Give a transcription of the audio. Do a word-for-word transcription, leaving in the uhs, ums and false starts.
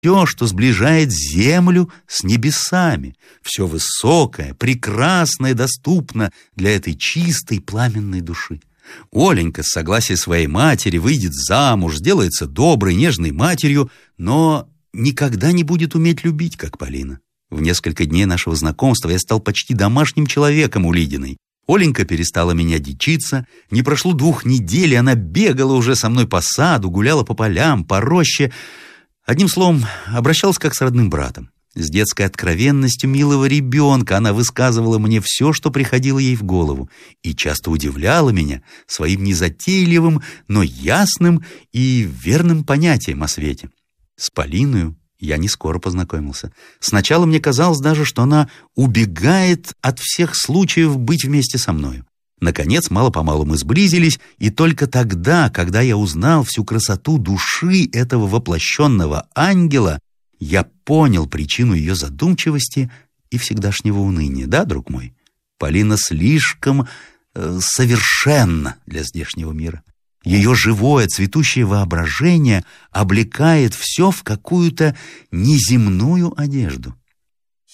все, что сближает землю с небесами. Все высокое, прекрасное доступно для этой чистой пламенной души. Оленька с согласия своей матери выйдет замуж, сделается доброй, нежной матерью, но никогда не будет уметь любить, как Полина. В несколько дней нашего знакомства я стал почти домашним человеком у Лидиной. Оленька перестала меня дичиться. Не прошло двух недель, она бегала уже со мной по саду, гуляла по полям, по роще. Одним словом, обращалась как с родным братом. С детской откровенностью милого ребенка она высказывала мне все, что приходило ей в голову, и часто удивляла меня своим незатейливым, но ясным и верным понятием о свете. С Полиною я не скоро познакомился. Сначала мне казалось даже, что она убегает от всех случаев быть вместе со мною. Наконец, мало-помалу мы сблизились, и только тогда, когда я узнал всю красоту души этого воплощенного ангела, я понял причину ее задумчивости и всегдашнего уныния. Да, друг мой, Полина слишком э, совершенна для здешнего мира. Ее живое, цветущее воображение облекает все в какую-то неземную одежду.